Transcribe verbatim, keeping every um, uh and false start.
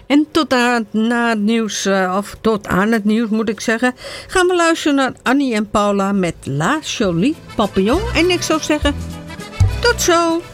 En tot aan, na het nieuws, uh, of tot aan het nieuws moet ik zeggen, gaan we luisteren naar Annie en Paula met La Jolie Papillon. En ik zou zeggen, tot zo!